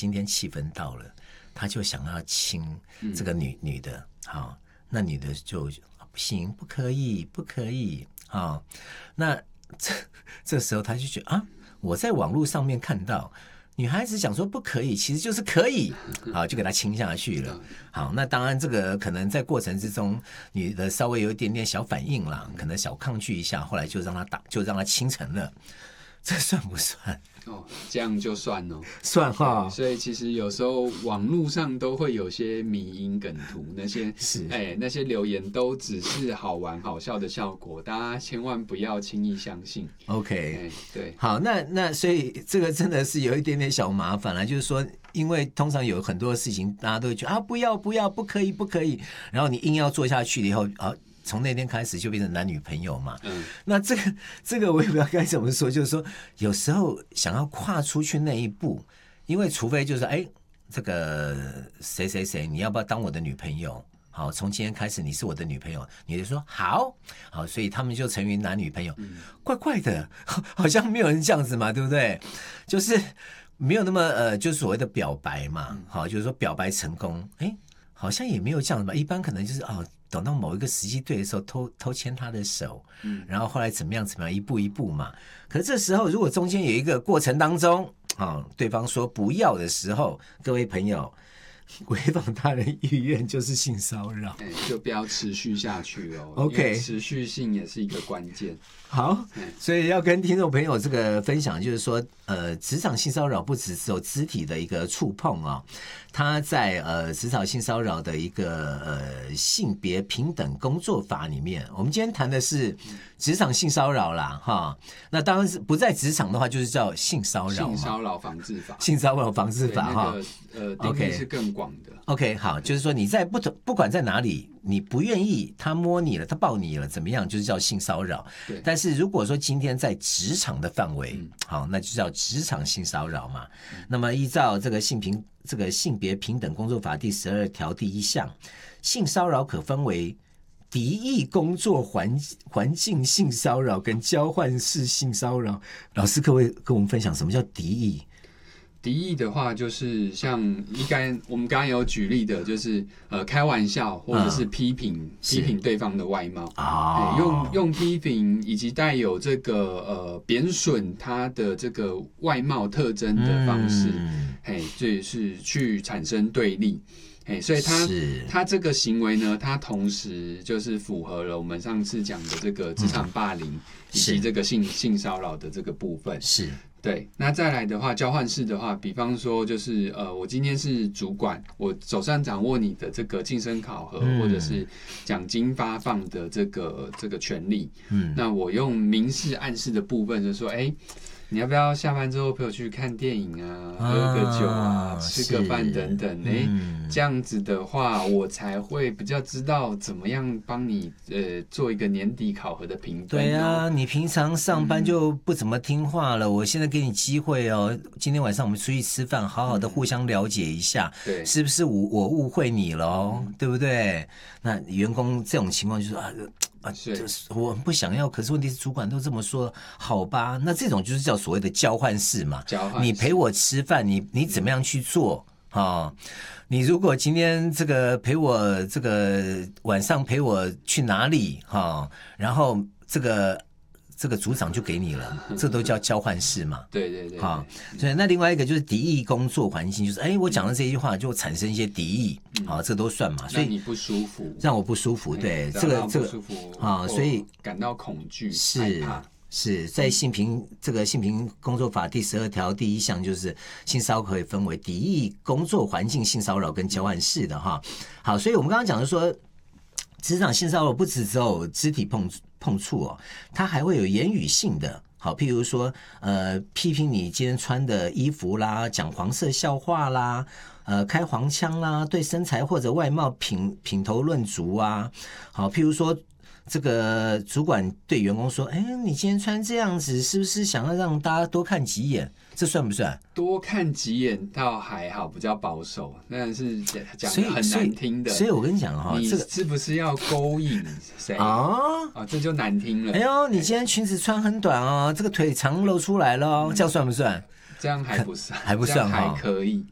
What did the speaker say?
今天气氛到了，他就想要亲这个女的，好，那女的就不行，不可以，不可以，好，那这时候他就觉得啊，我在网络上面看到女孩子讲说不可以，其实就是可以，好，就给他亲下去了。好，那当然这个可能在过程之中，女的稍微有一点点小反应啦，可能小抗拒一下，后来就让他亲成了，这算不算？ 哦，这样就算哦， 算哈。 所以其实有时候网络上都会有些迷因梗图，那些留言都只是好玩好笑的效果，大家千万不要轻易相信。 OK， 对， 好，那所以这个真的是有一点点小麻烦了，就是说，因为通常有很多事情，大家都会觉得啊，不要，不可以，不可以，然后你硬要做下去了以后啊。从那天开始就变成男女朋友嘛，那这个我也不知道该怎么说，就是说有时候想要跨出去那一步，因为除非就是这个谁谁谁，你要不要当我的女朋友？好，从今天开始你是我的女朋友，你就说好，所以他们就成为男女朋友，怪怪的，好像没有人这样子嘛，对不对？就是没有那么就是所谓的表白嘛，好，就是说表白成功，好像也没有这样子吧，一般可能就是等到某一个时机对的时候偷牵他的手，然后后来怎么样一步一步嘛。可是这时候如果中间有一个过程当中，对方说不要的时候，各位朋友，违反他人意愿就是性骚扰， 就不要持续下去哦。 OK， 持续性也是一个关键。 好，所以要跟听众朋友这个分享，就是说，职场性骚扰不只有肢体的一个触碰啊，它在职场性骚扰的一个性别平等工作法里面，我们今天谈的是职场性骚扰啦，哈，那当然是不在职场的话，就是叫性骚扰， 性骚扰防治法， 性骚扰防治法哈， 定义是更广的。 OK， 好，就是说你在不管在哪里，你不愿意他摸你了，他抱你了，怎么样，就是叫性骚扰。 对， 但是如果说今天在职场的范围，好，那就叫职场性骚扰嘛。那么依照这个性别平等工作法第12条第1项，性骚扰可分为敌意工作环境性骚扰跟交换式性骚扰。老师可不可以跟我们分享什么叫敌意？ 敌意的话，就是像我们刚刚有举例的，就是开玩笑或者是批评对方的外貌用批评以及带有这个贬损他的这个外貌特征的方式，就是去产生对立。所以他这个行为呢，他同时就是符合了我们上次讲的这个职场霸凌以及这个性骚扰的这个部分。 是。 对，那再来的话，交换式的话，比方说就是我今天是主管，我手上掌握你的这个晋升考核或者是奖金发放的这个权利，那我用明示暗示的部分就说，你要不要下班之后陪我去看电影啊，喝个酒啊，吃个饭等等，这样子的话，我才会比较知道怎么样帮你做一个年底考核的评分。 对啊，你平常上班就不怎么听话了，我现在给你机会哦，今天晚上我们出去吃饭，好好的互相了解一下，对，是不是我误会你了哦，对不对？那员工这种情况就是就是我不想要，可是问题是主管都这么说，好吧？那这种就是叫所谓的交换式嘛。你陪我吃饭，你怎么样去做啊？你如果今天这个陪我这个晚上陪我去哪里哈？然后这个组长就给你了，这都叫交换式嘛。 对， 好，所以那另外一个就是敌意工作环境，就是我讲的这句话就产生一些敌意，好，这都算嘛。所以让你不舒服， 让我不舒服，对，这个不舒服啊，所以感到恐惧，害怕。 是在性平工作法第12条第1项，就是性骚扰可以分为敌意工作环境性骚扰跟交换式的哈。好，所以我们刚刚讲的说，职场性骚扰不只有肢体碰触哦，它还会有言语性的。好，譬如说批评你今天穿的衣服啦，讲黄色笑话啦，开黄腔啦，对身材或者外貌品头论足啊。好，譬如说这个主管对员工说，你今天穿这样子，是不是想要让大家多看几眼？这算不算？ 多看几眼倒还好，比较保守，但是讲的很难听的。 所以我跟你讲哈， 你是不是要勾引谁这就难听了。 哎呦，你今天裙子穿很短哦，这个腿长露出来了，这样算不算？ 这样还不算， 还不算， 还可以。